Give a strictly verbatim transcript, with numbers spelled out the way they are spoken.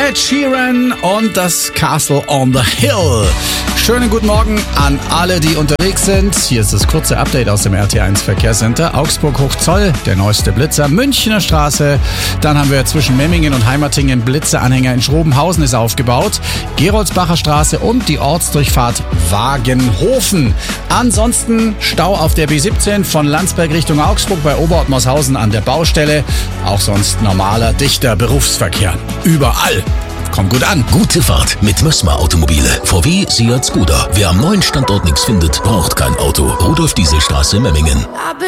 Ed Sheeran und das Castle on the Hill. Schönen guten Morgen an alle, die unterwegs sind. Hier ist das kurze Update aus dem R T eins Verkehrscenter. Augsburg-Hochzoll, der neueste Blitzer. Münchner Straße. Dann haben wir zwischen Memmingen und Heimatingen Blitzeranhänger in Schrobenhausen ist aufgebaut. Geroldsbacher Straße und die Ortsdurchfahrt Wagenhofen. Ansonsten Stau auf der B siebzehn von Landsberg Richtung Augsburg bei Oberortmarshausen an der Baustelle. Auch sonst normaler, dichter Berufsverkehr. Überall. Kommt gut an. Gute Fahrt mit Mössmer Automobile. V W, Seat, Skoda. Wer am neuen Standort nichts findet, braucht kein Auto. Rudolf-Diesel-Straße, Memmingen.